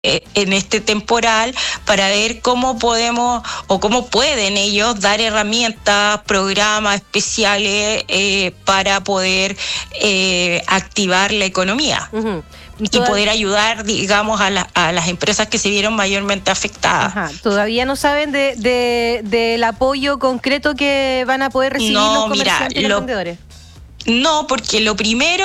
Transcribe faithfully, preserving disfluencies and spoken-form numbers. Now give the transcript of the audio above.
en este temporal para ver cómo podemos o cómo pueden ellos dar herramientas, programas especiales eh, para poder eh, activar la economía. Uh-huh. Y poder ayudar, digamos, a, la, a las empresas que se vieron mayormente afectadas. Ajá. ¿Todavía no saben de, de, del apoyo concreto que van a poder recibir no, los comerciantes mira, y los lo, vendedores? No, porque lo primero